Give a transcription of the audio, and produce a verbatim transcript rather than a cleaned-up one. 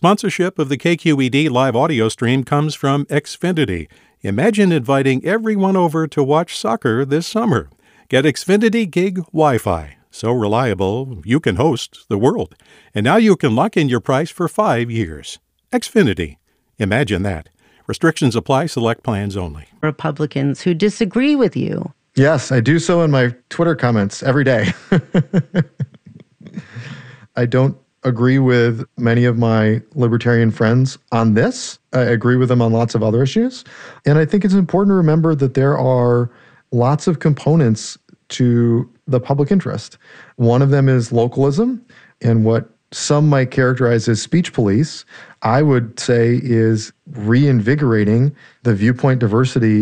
Sponsorship of the K Q E D live audio stream comes from Xfinity. Imagine inviting everyone over to watch soccer this summer. Get Xfinity Gig Wi-Fi. So reliable, you can host the world. And now you can lock in your price for five years. Xfinity. Imagine that. Restrictions apply. Select plans only. Republicans who disagree with you. Yes, I do so in my Twitter comments every day. I don't agree with many of my libertarian friends on this. I agree with them on lots of other issues. And I think it's important to remember that there are lots of components to the public interest. One of them is localism, and what some might characterize as speech police, I would say is reinvigorating the viewpoint diversity